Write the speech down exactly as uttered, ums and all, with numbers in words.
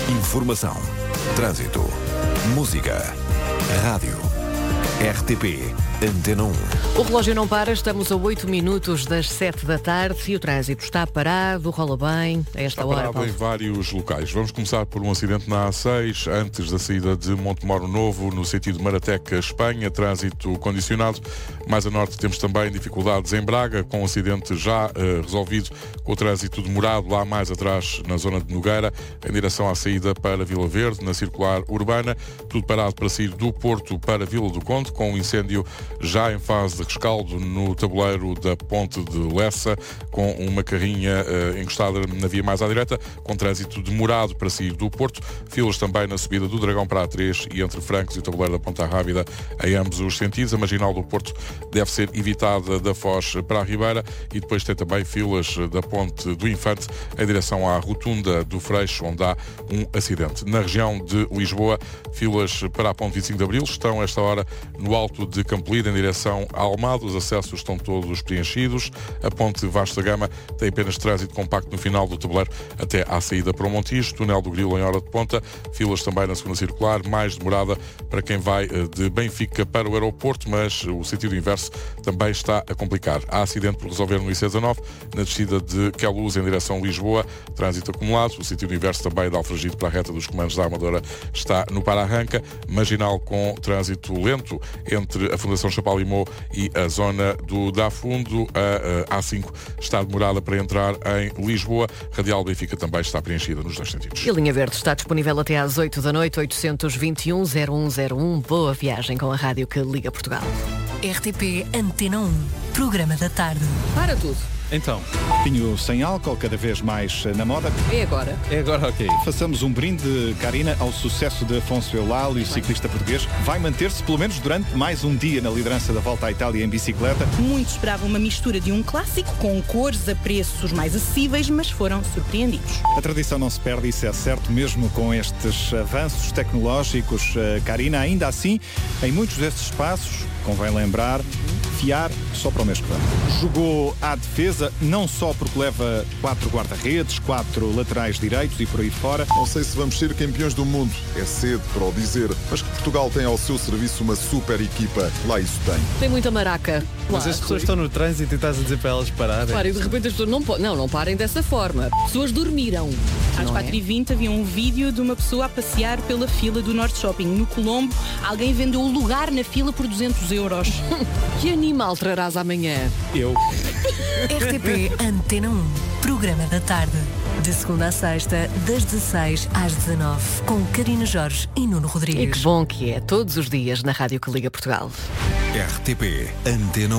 Informação, trânsito, música, rádio. R T P Antena um. O relógio não para, estamos a oito minutos das sete da tarde e o trânsito está parado, rola bem a esta está hora. Está parado em vários locais. Vamos começar por um acidente na A seis, antes da saída de Montemoro Novo, no sentido de Marateca, Espanha, trânsito condicionado. Mais a norte temos também dificuldades em Braga, com um acidente já uh, resolvido, com o trânsito demorado lá mais atrás, na zona de Nogueira, em direção à saída para Vila Verde, na circular urbana. Tudo parado para sair do Porto para Vila do Conde, com um incêndio já em fase de rescaldo no tabuleiro da Ponte de Lessa, com uma carrinha uh, encostada na via mais à direita, com trânsito demorado para sair do Porto. Filas também na subida do Dragão para a três e entre Francos e o tabuleiro da Ponta Rábida, em ambos os sentidos. A marginal do Porto deve ser evitada da Foz para a Ribeira, e depois tem também filas da Ponte do Infante em direção à Rotunda do Freixo, onde há um acidente. Na região de Lisboa, filas para a Ponte vinte e cinco de Abril estão a esta hora no Alto de Campolide, em direção a Almada. Os acessos estão todos preenchidos. A Ponte Vasco da Gama tem apenas trânsito compacto no final do tabuleiro até à saída para o Montijo. Túnel do Grilo em hora de ponta. Filas também na segunda circular, mais demorada para quem vai de Benfica para o aeroporto, mas o sentido inverso também está a complicar. Há acidente por resolver no I C dezanove, na descida de Queluz em direção a Lisboa. Trânsito acumulado. O sentido inverso também de Alfragide para a reta dos comandos da Amadora está no para-arranca. Marginal com trânsito lento entre a Fundação Chapalimau e a zona do Dafundo. A A cinco está demorada para entrar em Lisboa. Radial Benfica também está preenchida nos dois sentidos. E a linha verde está disponível até às oito da noite, oitocentos e vinte e um, zero um zero um. Boa viagem com a rádio que liga Portugal. R T P Antena um, programa da tarde. Para tudo. Então, vinho sem álcool, cada vez mais na moda. É agora. É agora, ok. Façamos um brinde, Karina, ao sucesso de Afonso Eulálio, ciclista português. Vai manter-se pelo menos durante mais um dia na liderança da Volta à Itália em bicicleta. Muitos esperavam uma mistura de um clássico com cores a preços mais acessíveis, mas foram surpreendidos. A tradição não se perde, isso é certo, mesmo com estes avanços tecnológicos. Karina, ainda assim, em muitos destes espaços, convém lembrar, fiar só para o mês que vem. Jogou à defesa, não só porque leva quatro guarda-redes, quatro laterais direitos e por aí fora. Não sei se vamos ser campeões do mundo, é cedo para o dizer, mas que Portugal tem ao seu serviço uma super equipa, lá isso tem. Tem muita maraca. Mas Claro, as pessoas Rui. estão no trânsito e estás a dizer para elas pararem. Claro, e de repente as pessoas não, po- não, não parem dessa forma. As pessoas dormiram. Às não é? quatro e vinte havia um vídeo de uma pessoa a passear pela fila do Norte Shopping. No Colombo, alguém vendeu o lugar na fila por duzentos euros. Que animal trarás amanhã? Eu. R T P Antena um, programa da tarde. De segunda a sexta, das dezesseis às dezanove, com Karina Jorge e Nuno E Rodrigues. que bom que é, todos os dias na rádio que liga Portugal. R T P Antena